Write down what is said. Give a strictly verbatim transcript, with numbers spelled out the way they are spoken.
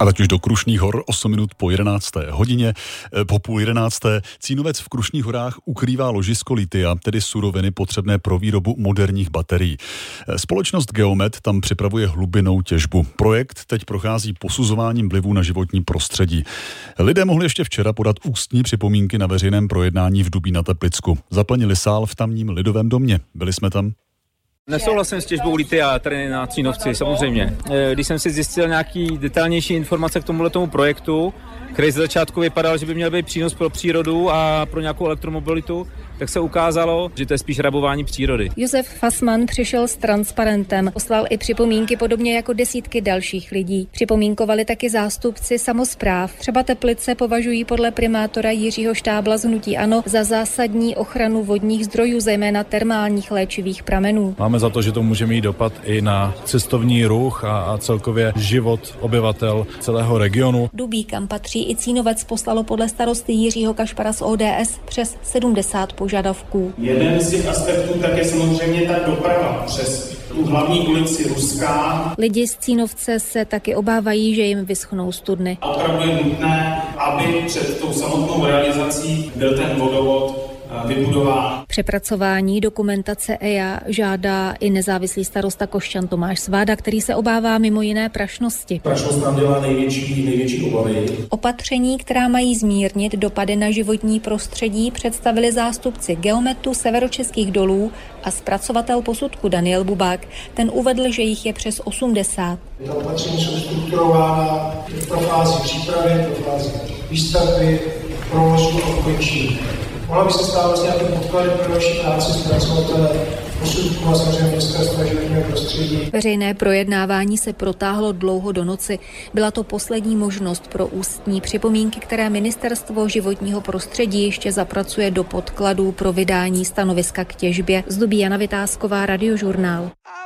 A teď už do Krušných hor, osm minut po jedenácté hodině. Po půl jedenácté Cínovec v Krušných horách ukrývá ložisko litia, tedy suroviny potřebné pro výrobu moderních baterií. Společnost Geomet tam připravuje hlubinnou těžbu. Projekt teď prochází posuzováním vlivů na životní prostředí. Lidé mohli ještě včera podat ústní připomínky na veřejném projednání v Dubí na Teplicku. Zaplnili sál v tamním Lidovém domě. Byli jsme tam. Nesouhlasím s těžbou litia tady na Cínovci, samozřejmě. Když jsem si zjistil nějaký detailnější informace k tomuhletomu projektu, který z začátku vypadal, že by měl být přínos pro přírodu a pro nějakou elektromobilitu, tak se ukázalo, že to je spíš rabování přírody. Josef Fassmann přišel s transparentem, poslal i připomínky podobně jako desítky dalších lidí. Připomínkovali taky zástupci samospráv. Třeba Teplice považují podle primátora Jiřího Štábla z hnutí ANO za zásadní ochranu vodních zdrojů, zejména termálních léčivých pramenů. Máme za to, že to může mít dopad i na cestovní ruch a, a celkově život obyvatel celého regionu. Dubí, kam patří i Cínovec, poslalo podle starosty Jiřího Kašpara z O D S přes sedmdesát požadavků. Jeden z těch aspektů tak je samozřejmě ta doprava přes tu hlavní ulici Ruská. Lidi z Cínovce se taky obávají, že jim vyschnou studny. Opravdu je nutné, aby před tou samotnou realizací byl ten vodovod vybudován. Přepracování dokumentace E I A žádá i nezávislý starosta Košťan Tomáš Sváda, který se obává mimo jiné prašnosti. Prašnost nám dělá největší, největší obavy. Opatření, která mají zmírnit dopady na životní prostředí, představili zástupci Geometu, Severočeských dolů a zpracovatel posudku Daniel Bubák. Ten uvedl, že jich je přes osmdesát. Ta opatření jsou strukturována pro fázi přípravy, pro fázi výstavby, provozu a ukončení. Mohla by se stávat nějakým podkladem pro další práci zpracovatele posudku a samozřejmě ministerstva životního prostředí. Veřejné projednávání se protáhlo dlouho do noci. Byla to poslední možnost pro ústní připomínky, které ministerstvo životního prostředí ještě zapracuje do podkladů pro vydání stanoviska k těžbě. Z Dubí Jana Vytázková, Radiožurnál.